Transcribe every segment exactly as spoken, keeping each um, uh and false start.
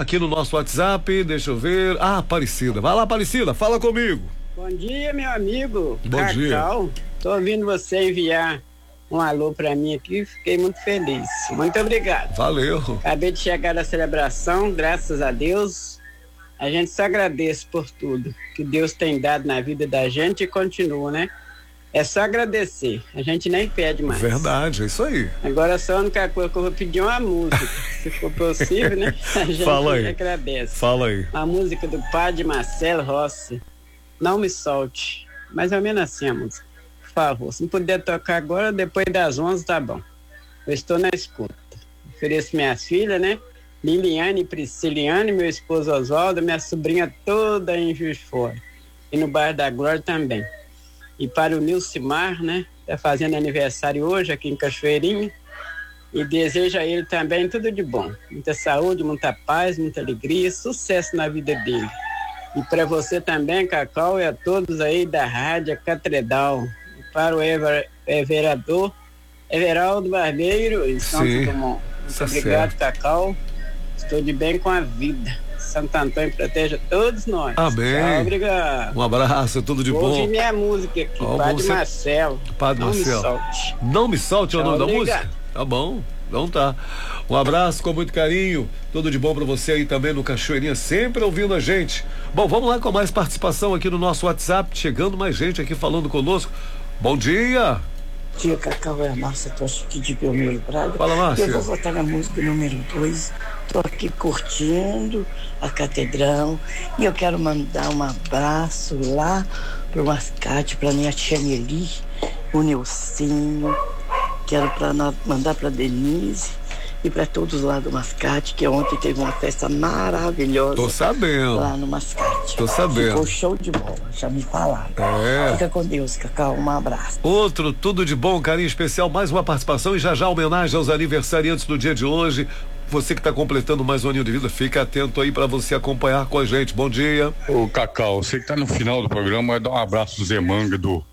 aqui no nosso WhatsApp, deixa eu ver. Ah, Aparecida. Vai lá, Aparecida, fala comigo. Bom dia, meu amigo. Bom Cacau. dia. Tô ouvindo você enviar um alô pra mim aqui, fiquei muito feliz. Muito obrigado. Valeu. Acabei de chegar da celebração, graças a Deus. A gente só agradece por tudo que Deus tem dado na vida da gente e continua, né? É só agradecer, a gente nem pede mais. Verdade, é isso aí. Agora só a única coisa que eu vou pedir é uma música, se for possível, né? A gente Fala aí. agradece. Fala aí. A música do padre Marcelo Rossi, Não Me Solte. Mais ou menos assim a música. Por favor, se não puder tocar agora, depois das onze tá bom. Eu estou na escuta. Ofereço minhas filhas, né? Liliane e Prisciliane, meu esposo Oswaldo, minha sobrinha toda em Juiz de Fora. E no bairro da Glória também. E para o Nilcimar, né? Está fazendo aniversário hoje aqui em Cachoeirinha. E desejo a ele também tudo de bom. Muita saúde, muita paz, muita alegria, sucesso na vida dele. E para você também, Cacau, e a todos aí da Rádio Catredal. E para o Ever, Everador Everaldo Barbeiro em São Dumont. Muito tá obrigado, certo. Cacau. Estou de bem com a vida. Santo Antônio proteja todos nós. Amém. Tchau, obrigado. Um abraço, tudo de Vou bom. ouvir minha música aqui, Ó, Padre você- Marcelo. Padre Não Marcelo. me solte. Não me solte é o Tchau, nome da obrigado. música? Tá bom, então tá. Um abraço com muito carinho, tudo de bom pra você aí também no Cachoeirinha, sempre ouvindo a gente. Bom, vamos lá com mais participação aqui no nosso WhatsApp, chegando mais gente aqui falando conosco. Bom dia. Dia, Cacau, é a Márcia, tô aqui de Belmiro Braga. Fala, Márcia. Eu vou votar na música número dois. Tô aqui curtindo a catedral e eu quero mandar um abraço lá pro Mascate, pra minha tia Nelly, o Nilcinho. Quero pra, mandar pra Denise e para todos lá do Mascate, que ontem teve uma festa maravilhosa. Tô sabendo. Lá no Mascate. Tô sabendo. Ficou show de bola, já me falaram. É. Fica com Deus, Cacau, um abraço. Outro, tudo de bom, carinho especial, mais uma participação e já já homenagem aos aniversariantes do dia de hoje. Você que está completando mais um aninho de vida, fica atento aí para você acompanhar com a gente. Bom dia. Ô, Cacau, você que tá no final do programa, vai dar um abraço do Zé Manga do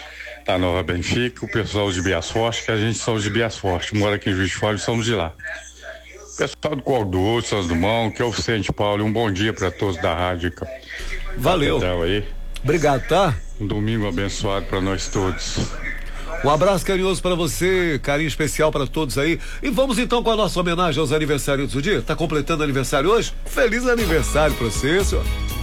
da Nova Benfica, o pessoal de Bias Forte, que a gente somos de Bias Forte, mora aqui em Juiz de Fora e somos de lá. Pessoal do Colo do Ouro, Santos Dumont, que é o Vicente Paulo, um bom dia para todos da rádio. Valeu. Aí. Obrigado, tá? Um domingo abençoado para nós todos. Um abraço carinhoso para você, carinho especial para todos aí. E vamos então com a nossa homenagem aos aniversariantes do dia. Tá completando aniversário hoje? Feliz aniversário para você, senhor.